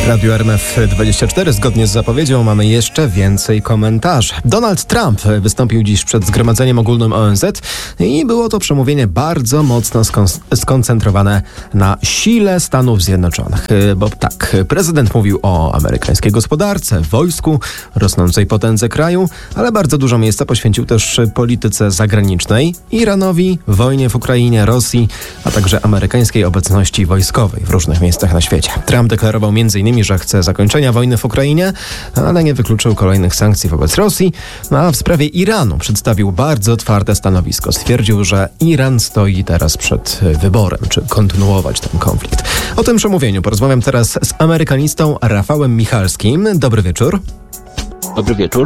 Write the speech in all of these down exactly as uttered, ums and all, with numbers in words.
Radio R M F dwadzieścia cztery. Zgodnie z zapowiedzią mamy jeszcze więcej komentarzy. Donald Trump wystąpił dziś przed Zgromadzeniem Ogólnym O N Z i było to przemówienie bardzo mocno skon- skoncentrowane na sile Stanów Zjednoczonych. Bo tak, prezydent mówił o amerykańskiej gospodarce, wojsku, rosnącej potędze kraju, ale bardzo dużo miejsca poświęcił też polityce zagranicznej, Iranowi, wojnie w Ukrainie, Rosji, a także amerykańskiej obecności wojskowej w różnych miejscach na świecie. Trump deklarował m.in., że chce zakończenia wojny w Ukrainie, ale nie wykluczył kolejnych sankcji wobec Rosji, a w sprawie Iranu przedstawił bardzo twarde stanowisko. Stwierdził, że Iran stoi teraz przed wyborem, czy kontynuować ten konflikt. O tym przemówieniu porozmawiam teraz z amerykanistą Rafałem Michalskim. Dobry wieczór. Dobry wieczór.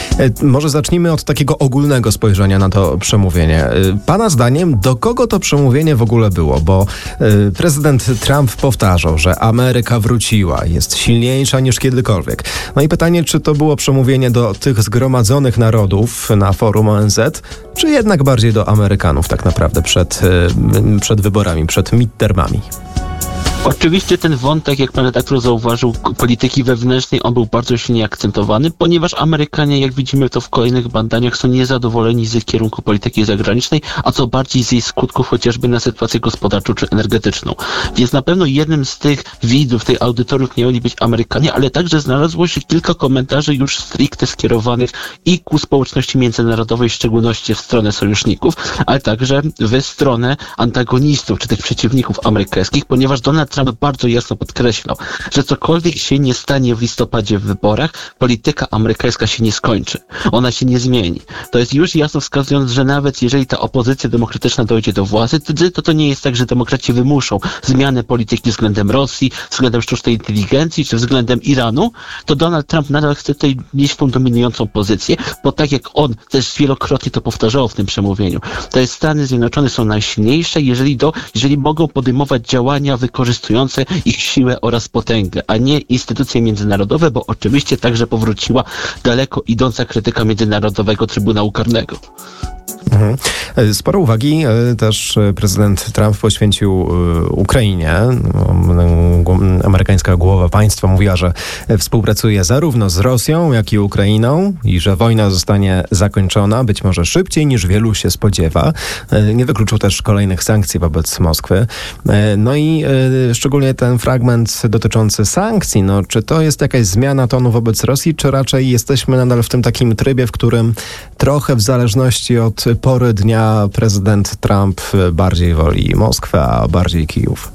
Może zacznijmy od takiego ogólnego spojrzenia na to przemówienie. Pana zdaniem, do kogo to przemówienie w ogóle było? Bo y, prezydent Trump powtarzał, że Ameryka wróciła, jest silniejsza niż kiedykolwiek. No i pytanie, czy to było przemówienie do tych zgromadzonych narodów na forum O N Z, czy jednak bardziej do Amerykanów tak naprawdę przed, y, przed wyborami, przed midtermami? Oczywiście ten wątek, jak pan redaktor zauważył, polityki wewnętrznej, on był bardzo silnie akcentowany, ponieważ Amerykanie, jak widzimy to w kolejnych badaniach, są niezadowoleni z kierunku polityki zagranicznej, a co bardziej z jej skutków chociażby na sytuację gospodarczą czy energetyczną. Więc na pewno jednym z tych widzów, tej audytoriów mieli być Amerykanie, ale także znalazło się kilka komentarzy już stricte skierowanych i ku społeczności międzynarodowej, w szczególności w stronę sojuszników, ale także w stronę antagonistów, czy tych przeciwników amerykańskich, ponieważ Donald Trump bardzo jasno podkreślał, że cokolwiek się nie stanie w listopadzie w wyborach, polityka amerykańska się nie skończy. Ona się nie zmieni. To jest już jasno wskazując, że nawet jeżeli ta opozycja demokratyczna dojdzie do władzy, to to nie jest tak, że demokraci wymuszą zmianę polityki względem Rosji, względem sztucznej inteligencji, czy względem Iranu, to Donald Trump nadal chce tutaj mieć tą dominującą pozycję, bo tak jak on też wielokrotnie to powtarzał w tym przemówieniu, to jest Stany Zjednoczone są najsilniejsze, jeżeli, do, jeżeli mogą podejmować działania wykorzystujące ich siłę oraz potęgę, a nie instytucje międzynarodowe, bo oczywiście także powróciła daleko idąca krytyka Międzynarodowego Trybunału Karnego. Mhm. Sporo uwagi też prezydent Trump poświęcił Ukrainie. Amerykańska głowa państwa mówiła, że współpracuje zarówno z Rosją, jak i Ukrainą i że wojna zostanie zakończona być może szybciej niż wielu się spodziewa. Nie wykluczył też kolejnych sankcji wobec Moskwy. No i szczególnie ten fragment dotyczący sankcji, no czy to jest jakaś zmiana tonu wobec Rosji, czy raczej jesteśmy nadal w tym takim trybie, w którym trochę w zależności od pory dnia prezydent Trump bardziej woli Moskwę, a bardziej Kijów?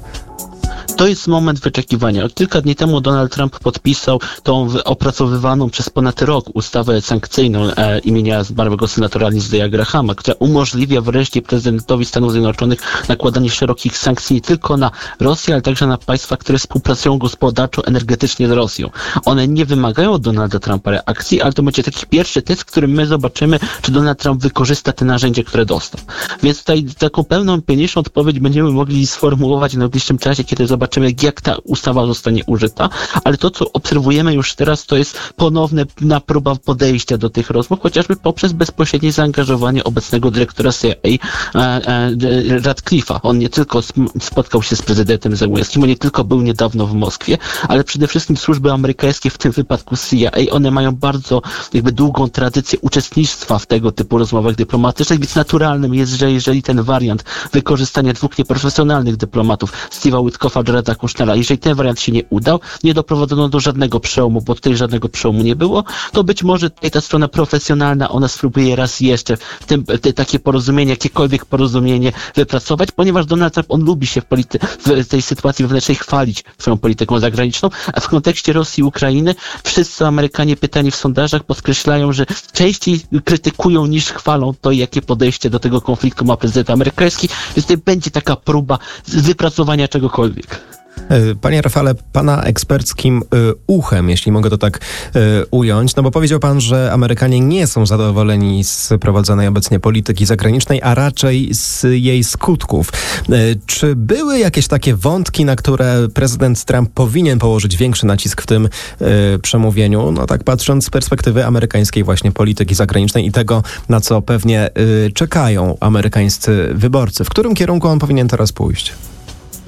To jest moment wyczekiwania. Kilka dni temu Donald Trump podpisał tą opracowywaną przez ponad rok ustawę sankcyjną e, imienia zmarłego senatora Lindsey'a Grahama, która umożliwia wreszcie prezydentowi Stanów Zjednoczonych nakładanie szerokich sankcji nie tylko na Rosję, ale także na państwa, które współpracują gospodarczo, energetycznie z Rosją. One nie wymagają od Donalda Trumpa reakcji, ale to będzie taki pierwszy test, w którym my zobaczymy, czy Donald Trump wykorzysta te narzędzia, które dostał. Więc tutaj taką pełną, pełniejszą odpowiedź będziemy mogli sformułować w najbliższym czasie, kiedy zobaczymy, Zobaczymy, jak ta ustawa zostanie użyta, ale to, co obserwujemy już teraz, to jest ponowna próba podejścia do tych rozmów, chociażby poprzez bezpośrednie zaangażowanie obecnego dyrektora C I A Radcliffe'a. On nie tylko spotkał się z prezydentem Zełenskim, on nie tylko był niedawno w Moskwie, ale przede wszystkim służby amerykańskie, w tym wypadku C I A, one mają bardzo jakby długą tradycję uczestnictwa w tego typu rozmowach dyplomatycznych, więc naturalnym jest, że jeżeli ten wariant wykorzystania dwóch nieprofesjonalnych dyplomatów, Steve'a Witkoffa, Jareda Kushnera, jeżeli ten wariant się nie udał, nie doprowadzono do żadnego przełomu, bo tutaj żadnego przełomu nie było, to być może tutaj ta strona profesjonalna, ona spróbuje raz jeszcze w tym, te, takie porozumienie, jakiekolwiek porozumienie wypracować, ponieważ Donald Trump, on lubi się w, polity- w tej sytuacji wewnętrznej chwalić swoją polityką zagraniczną, a w kontekście Rosji i Ukrainy wszyscy Amerykanie pytani w sondażach podkreślają, że częściej krytykują niż chwalą to, jakie podejście do tego konfliktu ma prezydent amerykański, więc tutaj będzie taka próba wypracowania czegokolwiek. Panie Rafale, pana eksperckim y, uchem, jeśli mogę to tak y, ująć, no bo powiedział pan, że Amerykanie nie są zadowoleni z prowadzonej obecnie polityki zagranicznej, a raczej z jej skutków. Y, czy były jakieś takie wątki, na które prezydent Trump powinien położyć większy nacisk w tym y, przemówieniu? No tak patrząc z perspektywy amerykańskiej właśnie polityki zagranicznej i tego, na co pewnie y, czekają amerykańscy wyborcy. W którym kierunku on powinien teraz pójść?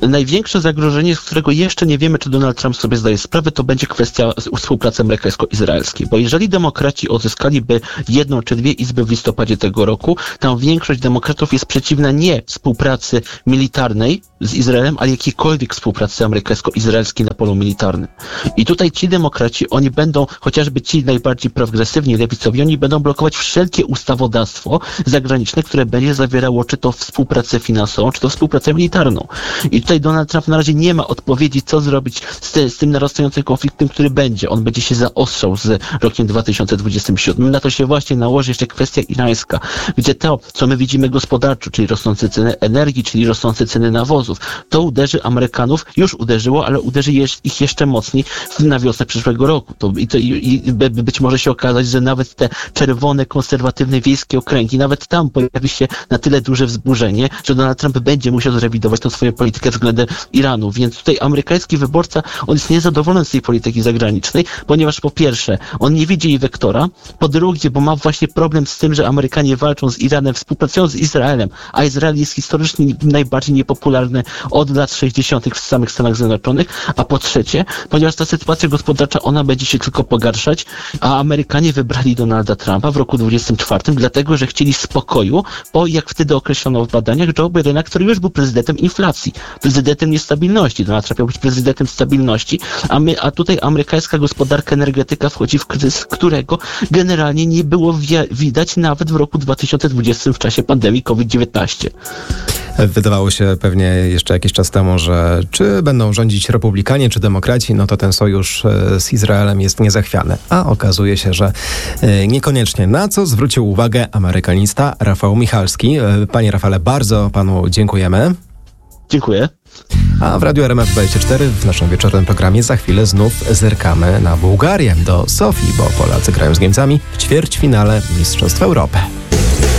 największe zagrożenie, z którego jeszcze nie wiemy, czy Donald Trump sobie zdaje sprawę, to będzie kwestia współpracy amerykańsko-izraelskiej. Bo jeżeli demokraci uzyskaliby jedną czy dwie izby w listopadzie tego roku, tam większość demokratów jest przeciwna nie współpracy militarnej z Izraelem, ale jakiejkolwiek współpracy amerykańsko-izraelskiej na polu militarnym. I tutaj ci demokraci, oni będą, chociażby ci najbardziej progresywni, lewicowi, oni będą blokować wszelkie ustawodawstwo zagraniczne, które będzie zawierało czy to współpracę finansową, czy to współpracę militarną. I tutaj Donald Trump na razie nie ma odpowiedzi, co zrobić z, te, z tym narastającym konfliktem, który będzie. On będzie się zaostrzał z rokiem dwa tysiące dwudziestym siódmym. Na to się właśnie nałoży jeszcze kwestia irańska, gdzie to, co my widzimy gospodarczo, czyli rosnące ceny energii, czyli rosnące ceny nawozów, to uderzy Amerykanów, już uderzyło, ale uderzy ich jeszcze mocniej na wiosnę przyszłego roku. To, i, to, i, i być może się okazać, że nawet te czerwone, konserwatywne wiejskie okręgi, nawet tam pojawi się na tyle duże wzburzenie, że Donald Trump będzie musiał zrewidować tą swoją politykę względem Iranu. Więc tutaj amerykański wyborca, on jest niezadowolony z tej polityki zagranicznej, ponieważ po pierwsze, on nie widzi jej wektora, po drugie, bo ma właśnie problem z tym, że Amerykanie walczą z Iranem, współpracują z Izraelem, a Izrael jest historycznie najbardziej niepopularny od lat sześćdziesiątych w samych Stanach Zjednoczonych, a po trzecie, ponieważ ta sytuacja gospodarcza, ona będzie się tylko pogarszać, a Amerykanie wybrali Donalda Trumpa w roku dwudziestym czwartym, dlatego, że chcieli spokoju, bo jak wtedy określono w badaniach, Joe Bidena, który już był prezydentem inflacji, prezydentem niestabilności. Donald Trump miał być prezydentem stabilności, a, my, a tutaj amerykańska gospodarka, energetyka wchodzi w kryzys, którego generalnie nie było wi- widać nawet w roku dwa tysiące dwudziestym w czasie pandemii COVID dziewiętnaście. Wydawało się pewnie jeszcze jakiś czas temu, że czy będą rządzić republikanie, czy demokraci, no to ten sojusz z Izraelem jest niezachwiany. A okazuje się, że niekoniecznie. Na co zwrócił uwagę amerykanista Rafał Michalski. Panie Rafale, bardzo panu dziękujemy. Dziękuję. A w Radiu R M F dwadzieścia cztery w naszym wieczornym programie za chwilę znów zerkamy na Bułgarię, do Sofii, bo Polacy grają z Niemcami w ćwierćfinale Mistrzostw Europy.